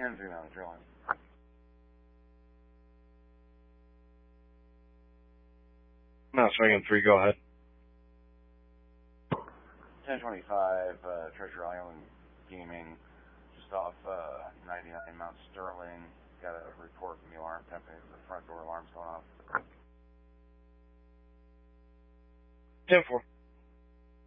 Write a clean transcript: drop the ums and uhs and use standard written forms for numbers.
10-3 on the drilling. No, Swinging 3, go ahead. 1025, Treasure Island Gaming, just off 99 Mount Sterling. Got a report from the alarm company that the front door alarm's going off. 10-4.